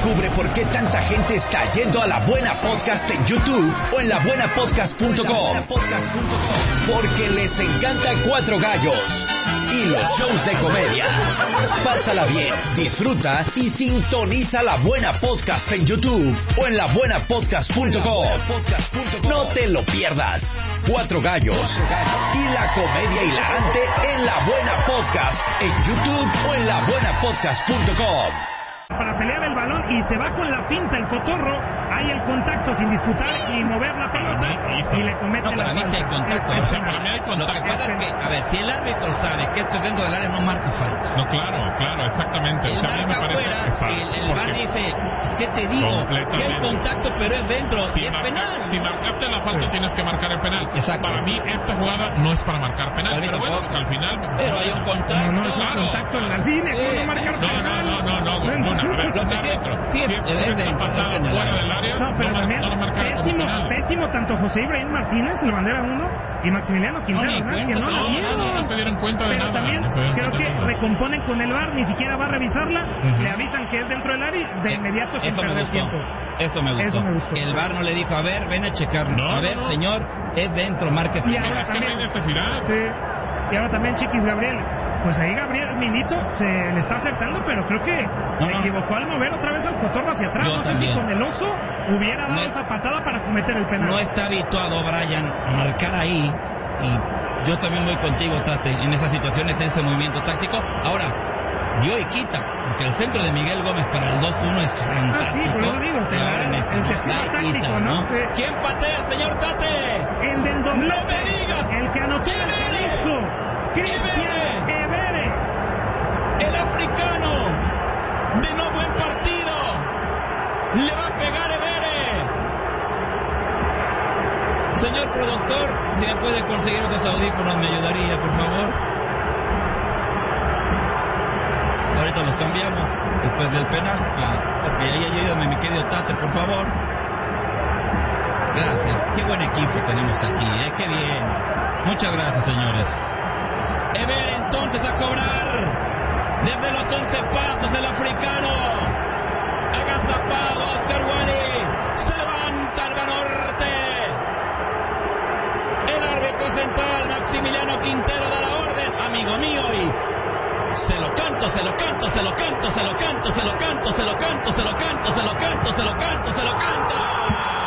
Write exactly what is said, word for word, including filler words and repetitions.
Descubre por qué tanta gente está yendo a La Buena Podcast en YouTube o en la buena podcast punto com. Porque les encanta Cuatro Gallos y los shows de comedia. Pásala bien, disfruta y sintoniza La Buena Podcast en YouTube o en la buena podcast punto com. No te lo pierdas. Cuatro Gallos y la comedia hilarante en La Buena Podcast en YouTube o en la buena podcast punto com. Para pelear el balón y se va con la finta el cotorro, hay el contacto sin disputar y mover la pelota y le comete no, la para mí sí hay contacto. Es, o sea, para mí hay contacto. Lo que pasa es que, a ver, si el árbitro sabe que esto es dentro del área, no marca falta. No, claro, claro, exactamente. El o sea, a mí me marca parece afuera, exacto, el, el VAR dice, es que te digo, si hay contacto pero es dentro, si y es marca, penal. Si marcaste la falta, sí, tienes que marcar el penal. Exacto. Para mí esta jugada no es para marcar penal, pero bueno, pues al final... Pero hay un contacto. No, no, es un claro. contacto en la línea, ¿cómo no marcar no, penal? No, no, no, no, no, no, a ver, lo que sí es, sí es, si es, es de patada fuera del área, no, pero no, también no marcar pésimo, pésimo tanto José Ibrahim Martínez, el bandera uno, y Maximiliano Quintero, no, ¿no? que no, no, la no, vieron. no, no se dieron cuenta de pero nada. también No creo que recomponen con el VAR, ni siquiera va a revisarla, uh-huh. Le avisan que es dentro del área, de inmediato sin perder tiempo. Eso me gustó. Eso me gustó. El VAR no le dijo, a ver, ven a checarlo. No, a ver, no, no. señor, es dentro, marketing. Y ahora es que también, no hay necesidad. Sí. Y ahora también Chiquis Gabriel. Pues ahí Gabriel Milito se le está acertando, pero creo que no, se no. equivocó al mover otra vez al cotorro hacia atrás. Yo no también. sé si con el oso hubiera dado no es, esa patada para cometer el penal. No está habituado Brian a marcar ahí, y yo también voy contigo, Tate, en esas situaciones, en ese movimiento táctico. Ahora, dio y quita, porque el centro de Miguel Gómez para el dos uno es fantástico. Ah, sí, por eso digo, te da el, este, el ¿no? testigo táctico, quita, ¿no? ¿no? Sí. ¿Quién patea, señor Tate? El del doblete, ¡No me diga! el que anotó el Jalisco, Cristian Evere. El africano, de no buen partido, le va a pegar Evere. Señor productor, si me puede conseguir otros audífonos, me ayudaría, por favor. Ahorita los cambiamos, después del penal. Ah, ok, ahí ayúdame, mi querido Tate, por favor. Gracias, qué buen equipo tenemos aquí, ¿eh? Qué bien. Muchas gracias, señores. Evere entonces a cobrar. Desde los once pasos el africano, agazapado Oscar Wally, se levanta el Banorte. El árbitro central Maximiliano Quintero da la orden, amigo mío, y se lo canto, se lo canto, se lo canto, se lo canto, se lo canto, se lo canto, se lo canto, se lo canto, se lo canto, se lo canto.